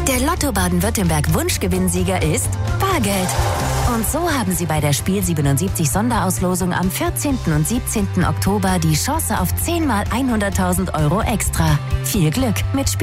Der Lotto Baden-Württemberg Wunschgewinnsieger ist Bargeld. Und so haben Sie bei der Spiel 77 Sonderauslosung am 14. und 17. Oktober die Chance auf 10 mal 100.000 € extra. Viel Glück mit Spiel